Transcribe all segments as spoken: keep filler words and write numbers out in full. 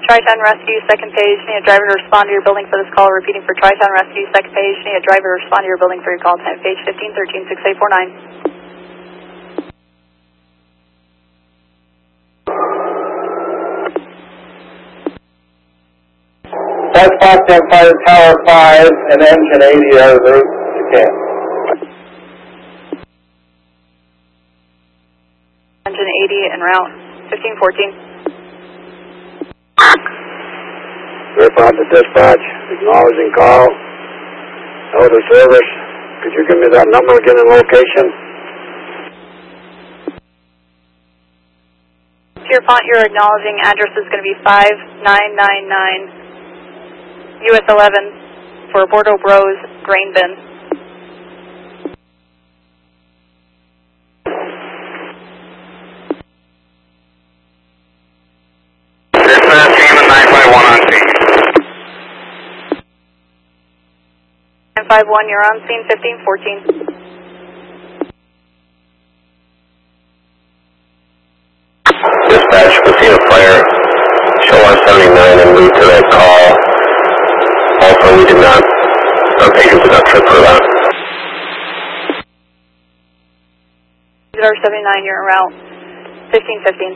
Tri-Town Rescue, second page. Need a driver to respond to your building for this call. Repeating for Tri-Town Rescue, second page. Need a driver to respond to your building for your call. Time page fifteen thirteen six eight four nine. Dispatch on fire tower five and engine eighty out of the route to camp. Engine eighty en route. fifteen fourteen. Report to dispatch. Acknowledging call. Out of service. Could you give me that number again and location? Pierpont, you're acknowledging address is going to be five nine nine nine U S eleven for Bordeaux Bros grain bin. Dispatch, Hammond nine five one on scene. nine five one, you're on scene, fifteen fourteen. Dispatch, we see a fire. Show one seventy-nine and move to that call. Also, we did not, our patient did not trip for that. zero seventy-nine, you're en route. fifteen fifteen.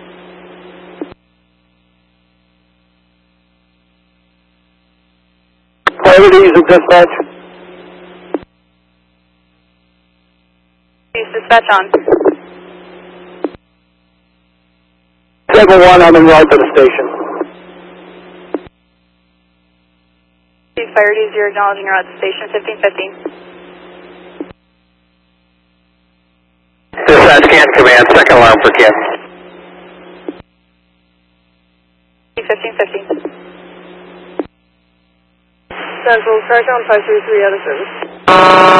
Qualities of dispatch. Please dispatch on. seven one, I'm en route to the station. Please fire duties, you're acknowledging you're at the station, fifteen fifteen. Dispatch, can command, second alarm for Ken. fifteen fifteen. Central, Tri-Town five three three out of service.